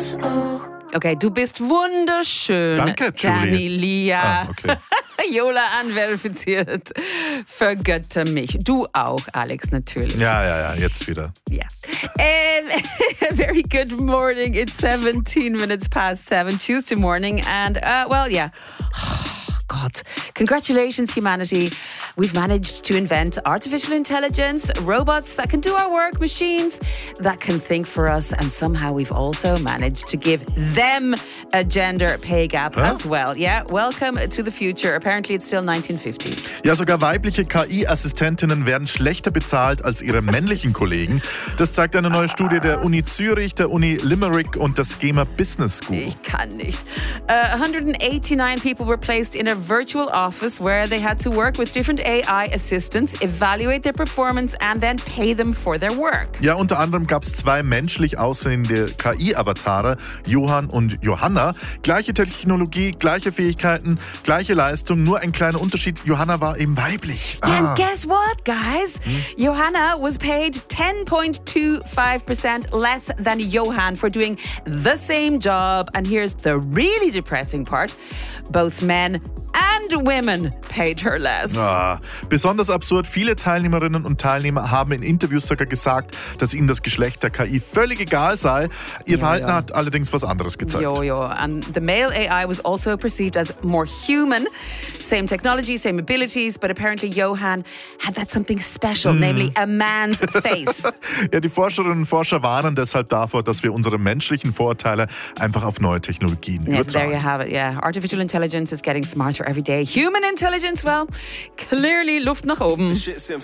Okay, du bist wunderschön. Danke, Julie. Danny Lia. Okay. Yola anverifiziert. Vergötter mich. Du auch, Alex, natürlich. Ja, jetzt wieder. Yeah. Very good morning. It's 17 minutes past 7 Tuesday morning. And, God, congratulations, humanity. We've managed to invent artificial intelligence, robots that can do our work, machines that can think for us, and somehow we've also managed to give them a gender pay gap as well. Yeah, welcome to the future. Apparently it's still 1950. Ja, sogar weibliche KI-Assistentinnen werden schlechter bezahlt als ihre männlichen Kollegen. Das zeigt eine neue Studie der Uni Zürich, der Uni Limerick und der Schema Business School. Ich kann nicht. 189 people were placed in a virtual office where they had to work with different AI assistants, evaluate their performance and then pay them for their work. Ja, unter anderem gab es 2 menschlich aussehende KI-Avatare, Johann und Johanna. Gleiche Technologie, gleiche Fähigkeiten, gleiche Leistung, nur ein kleiner Unterschied. Johanna war eben weiblich. And guess what, guys? Johanna was paid 10.25% less than Johann for doing the same job. And here's the really depressing part. Both men and women paid her less. Besonders absurd, viele Teilnehmerinnen und Teilnehmer haben in Interviews sogar gesagt, dass ihnen das Geschlecht der KI völlig egal sei. Ihr Verhalten hat allerdings was anderes gezeigt. And the male AI was also perceived as more human. Same technology, same abilities, but apparently Johann had that something special, namely a man's face. Ja, die Forscherinnen und Forscher warnen deshalb davor, dass wir unsere menschlichen Vorurteile einfach auf neue Technologien übertragen. Yes, there you have it, yeah. Artificial intelligence is getting smarter every day. Human intelligence, well, clearly Luft nach oben.